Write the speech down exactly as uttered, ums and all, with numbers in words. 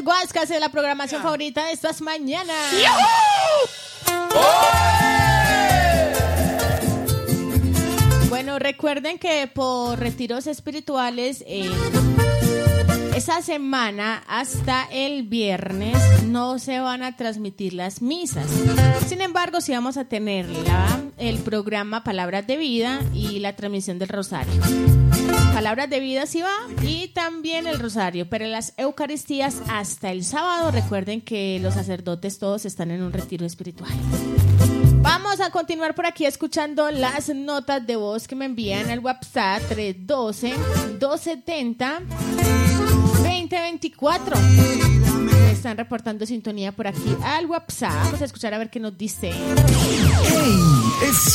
Guascas es la programación yeah. favorita de estas mañanas. Bueno, recuerden que por retiros espirituales eh, esa semana hasta el viernes no se van a transmitir las misas. Sin embargo, sí vamos a tener la, el programa Palabras de Vida y la transmisión del Rosario. Palabras de Vida sí va y también el Rosario, pero las Eucaristías hasta el sábado. Recuerden que los sacerdotes todos están en un retiro espiritual. Vamos a continuar por aquí escuchando las notas de voz que me envían al WhatsApp tres uno dos, dos siete cero, dos cero dos cuatro. Me están reportando sintonía por aquí al WhatsApp. Vamos a escuchar a ver qué nos dice. ¡Hey! Es